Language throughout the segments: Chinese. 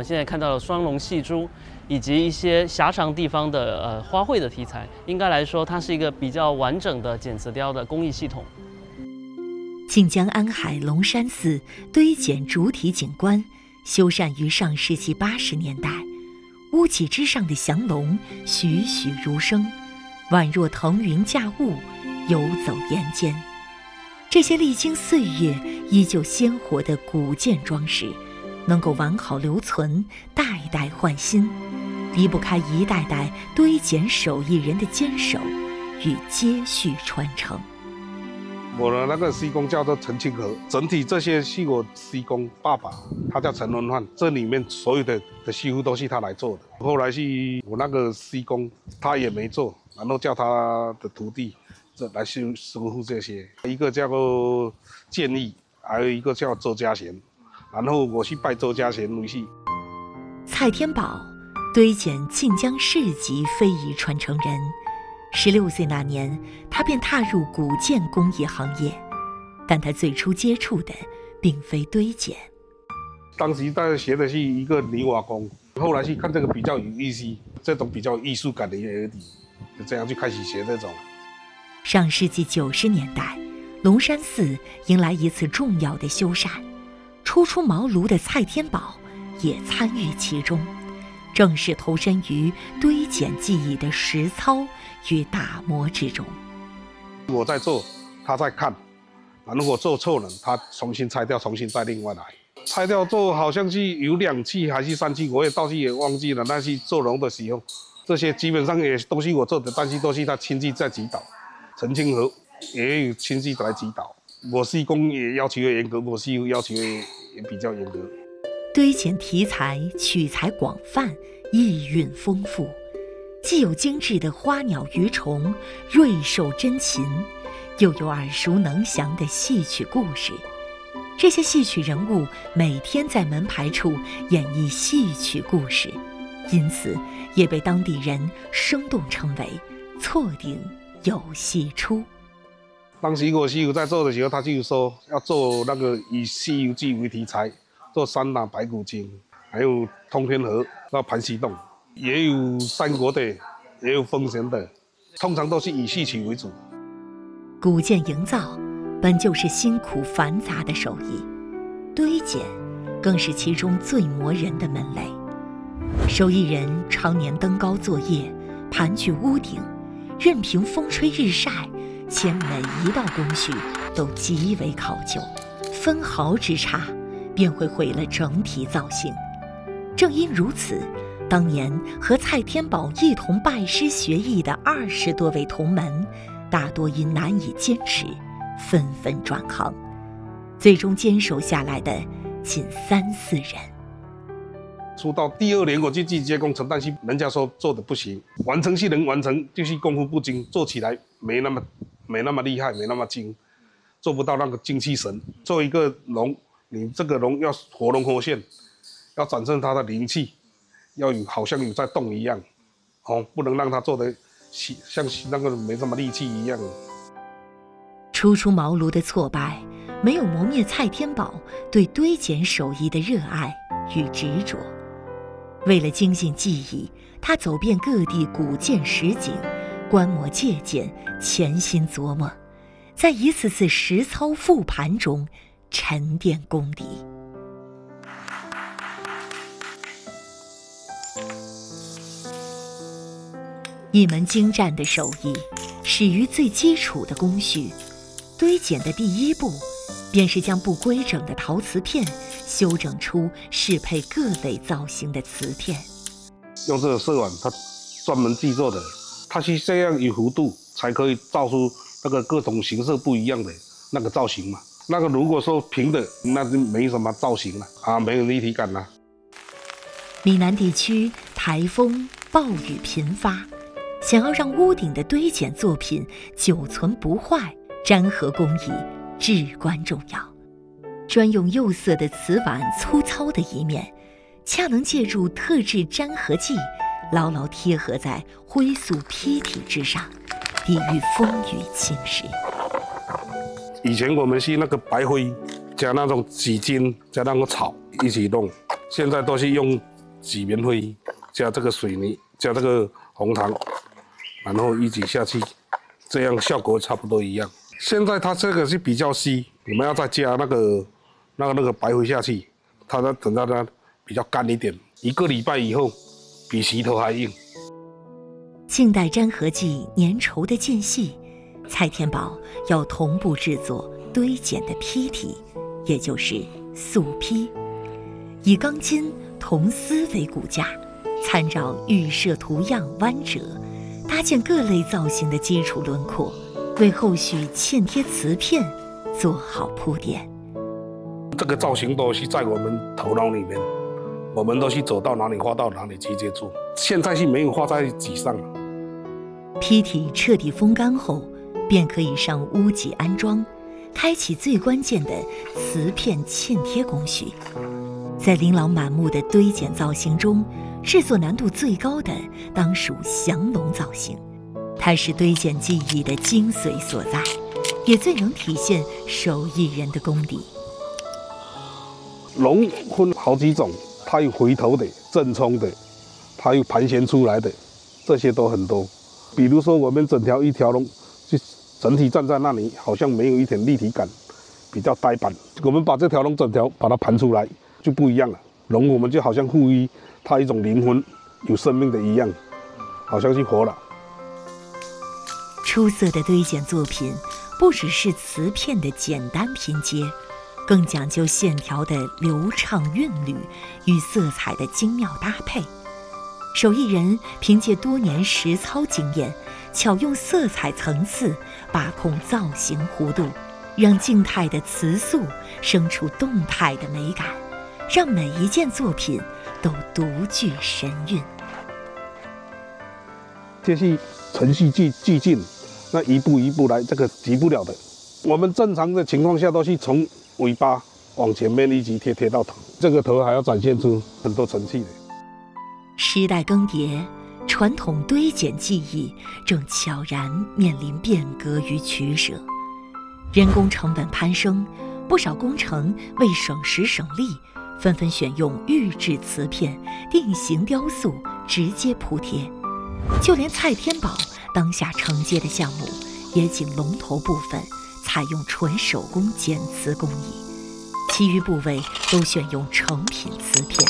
们现在看到的双龙戏珠，以及一些狭长地方的花卉的题材，应该来说，它是一个比较完整的剪瓷雕的工艺系统。 晋江安海龙山寺堆剪主体景观修缮于上世纪80年代，屋脊之上的祥龙栩栩如生，宛若腾云驾雾，游走岩间。这些历经岁月依旧鲜活的古建装饰，能够完好留存，代代换新，离不开一代代堆剪手艺人的坚守与接续传承。 我的那个西工叫做陈清和，整体这些是我西工爸爸，他叫陈文焕，这里面所有的西服都是他来做的。后来是我那个西工，他也没做，然后叫他的徒弟来修复这些，一个叫做建议，还有一个叫周家贤，然后我去拜周家贤为师。 蔡天宝，堆剪晋江市级非遗传承人。16岁那年，他便踏入古建工业行业，但他最初接触的并非堆剪。 当时在学的是一个泥瓦工，后来去看这个比较有意思，这种比较有艺术感的耳底，就这样就开始学这种。 上世纪90年代，龙山寺迎来一次重要的修缮，初出茅庐的蔡天宝也参与其中，正式投身于堆剪技艺的实操与打磨之中。 我在做，他在看，然后我做错了，他重新拆掉，重新再另外来。拆掉做好像是有2期还是3期，我也到时也忘记了。但是做龙的时候，这些基本上也都是我做的，但是都是他亲自在指导。陈清和也有亲自来指导，我西工也要求严格，我西服要求也比较严格。 堆剪题材取材广泛，意蕴丰富，既有精致的花鸟鱼虫、瑞兽珍禽，又有耳熟能详的戏曲故事。这些戏曲人物每天在门牌处演绎戏曲故事，因此也被当地人生动称为错顶有戏出。 当时我西游在做的时候，他就说要做那个以《西游记》为题材，做三打白骨精，还有通天河、那盘溪洞，也有三国的，也有封神的，通常都是以戏曲为主。 古建营造本就是辛苦繁杂的手艺，堆剪更是其中最磨人的门类。手艺人常年登高作业，盘踞屋顶，任凭风吹日晒，且每一道工序都极为考究，分毫之差便会毁了整体造型。正因如此，当年和蔡天宝一同拜师学艺的20多位同门，大多因难以坚持，纷纷转行，最终坚守下来的仅3、4人。 出道第2年，我就去接工程，但是人家说做的不行，完成是能完成，就是功夫不精，做起来没那么厉害，没那么精，做不到那个精气神。做一个龙，你这个龙要活龙活现，要展现它的灵气，要有好像有在动一样，不能让它做的像那个没什么力气一样。 初出茅庐的挫败，没有磨灭蔡天宝对堆剪手艺的热爱与执着。为了精进技艺，他走遍各地古建实景，观摩借鉴，潜心琢磨，在一次次实操复盘中沉淀功底。一门精湛的手艺，始于最基础的工序。堆剪的第一步，便是将不规整的陶瓷片修整出适配各类造型的瓷片。 用这个色碗，它专门制作的，它是这样有弧度，才可以造出那个各种形色不一样的那个造型嘛。那个如果说平的，那就没什么造型了没有立体感了。 闽南地区台风暴雨频发，想要让屋顶的堆剪作品久存不坏，粘合工艺至关重要。专用釉色的瓷碗粗糙的一面，恰能借助特制粘合剂，牢牢贴合在灰塑坯体之上，抵御风雨侵蚀。 以前我们是那个白灰加那种纸巾加那个草一起弄，现在都是用挤棉灰，加这个水泥，加这个红糖，然后一挤下去，这样效果差不多一样。现在它这个是比较稀，我们要再加那个白灰下去，它等到它比较干一点，1个礼拜以后，比石头还硬。 静待粘合剂粘稠的间隙，蔡天宝要同步制作堆剪的坯体，也就是素坯，以钢筋、铜丝为骨架，参照预设图样弯折，搭建各类造型的基础轮廓，为后续嵌贴瓷片做好铺垫。 这个造型都是在我们头脑里面，我们都是走到哪里画到哪里直接做，现在是没有画在纸上。 坯体彻底风干后，便可以上屋脊安装，开启最关键的瓷片嵌贴工序。在琳琅满目的堆剪造型中，制作难度最高的当属降龙造型，它是堆剪技艺的精髓所在，也最能体现手艺人的功底。 龙分好几种，它有回头的、正冲的，它有盘旋出来的，这些都很多。比如说，我们一条龙，就整体站在那里，好像没有一点立体感，比较呆板。我们把这条龙整条把它盘出来，就不一样了。龙我们就好像赋予它一种灵魂，有生命的一样，好像是活了。 出色的堆剪作品，不只是瓷片的简单拼接，更讲究线条的流畅韵律与色彩的精妙搭配。手艺人凭借多年实操经验，巧用色彩层次，把控造型弧度，让静态的瓷塑生出动态的美感，让每一件作品都独具神韵。 这是程序俱进，那一步一步来，这个急不了的。我们正常的情况下都是从尾巴往前面一直贴到头，这个头还要展现出很多层次的。 时代更迭，传统堆剪技艺正悄然面临变革与取舍。人工成本攀升，不少工程为省时省力，纷纷选用预制瓷片、定型雕塑直接铺贴。就连蔡天宝当下承接的项目，也仅龙头部分采用纯手工剪瓷工艺，其余部位都选用成品瓷片。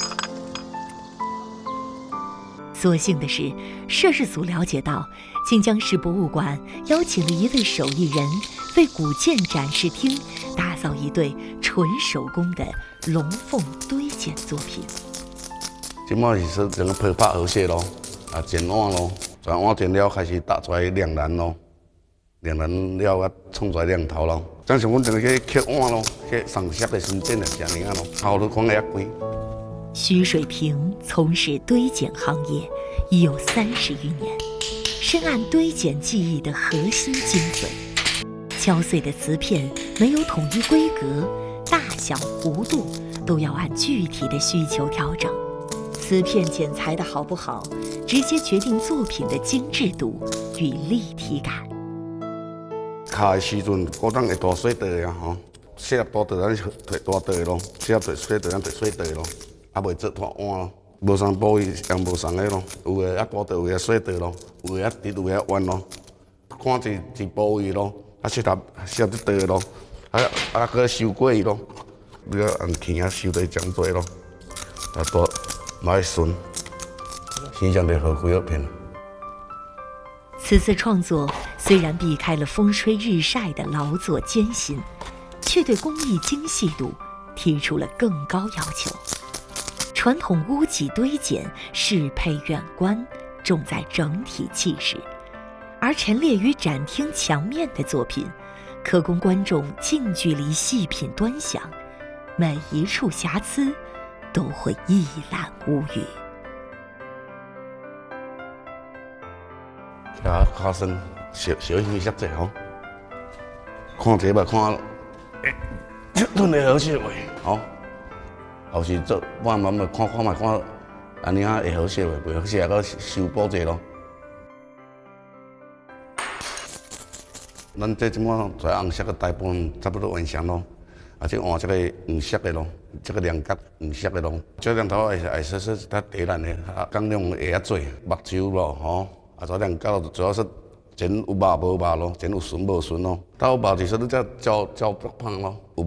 所幸的是，摄制组了解到，晋江市博物馆邀请了一位手艺人，为古建展示厅打造一对纯手工的龙凤堆剪作品。 即摆是说整个泡拍好些咯，剪碗咯，全碗剪了开始打出来亮蓝咯，亮蓝了啊冲出来亮头咯。像是阮整个去刻碗咯，去上色的时间就这样咯，好多看个贵。 徐水平从事堆剪行业已有30余年，深谙堆剪技艺的核心精髓。敲碎的瓷片没有统一规格，大小弧度都要按具体的需求调整。瓷片剪裁的好不好，直接决定作品的精致度与立体感。 卡的时阵，古当会大水袋呀吼，细粒大袋咱摕大袋咯，细粒袋小袋咱摕小袋咯。啊，袂做大碗咯，无啥部位也无啥个咯，有诶啊大袋，有诶小袋咯，有诶啊直，有诶啊弯咯，看一部位咯，啊适合这袋咯，搁收过伊咯，你要用鉗啊收得真多咯，大买顺，形象就好几个片。 此次创作虽然避开了风吹日晒的劳作艰辛，却对工艺精细度提出了更高要求。传统屋脊堆剪适配远观，重在整体气势，而陈列于展厅墙面的作品，可供观众近距离细品端详，每一处瑕疵都会一览无余。 卡身小型摄者吼，看这吧看，这顿的好些喂，吼。后时做慢慢看，安尼会好些袂，袂好些也搁修补者咯。咱这即马在红色的大部分差不多完成咯， 啊，即换这个黄色的咯，这个两角黄色的咯，这两头会说是较低烂的，啊，讲量会较多，目睭咯，吼，啊，这两角主要是前有肉无肉咯，前有纯无纯咯，到有肉就是你才照胖咯。